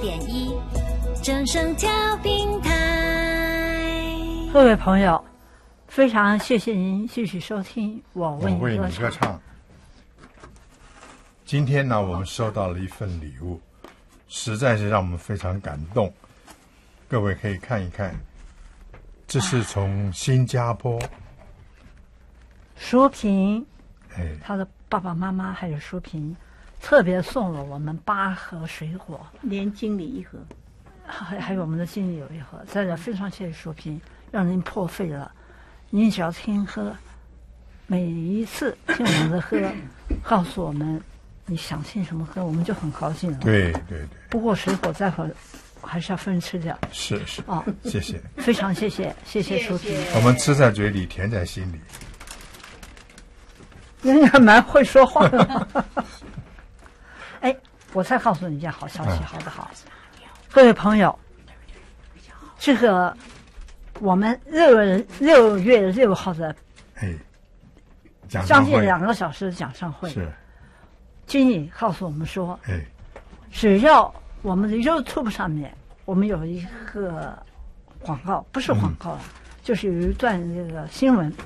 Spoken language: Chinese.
107.1正声调频台。 各位朋友，非常谢谢您继续收听我为你歌唱。 今天呢，我们收到了一份礼物，实在是让我们非常感动。各位可以看一看，这是从新加坡淑萍，他的爸爸妈妈还有淑萍特别送了我们8盒水果， 连经理1盒， 还有我们的经理有1盒。在这非常谢谢淑萍，让您破费了。您只要听喝，每一次听我们的喝，告诉我们你想听什么喝，我们就很高兴了。 对对对。 不过水果待会儿还是要分吃掉。 是哦，谢谢， 非常谢谢淑萍。 我们吃在嘴里，甜在心里。 您还蛮会说话的。哎，我再告诉你一件好消息，好不好？各位朋友，这个我们6月6号的将近2个小时的讲唱会， 是经理告诉我们说，只要我们的 YouTube 上面我们有一个广告，不是广告了，就是有一段这个新闻，